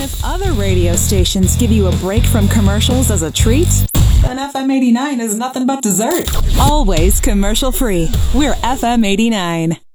If other radio stations give you a break from commercials as a treat, then FM 89 is nothing but dessert. Always commercial free. We're FM 89.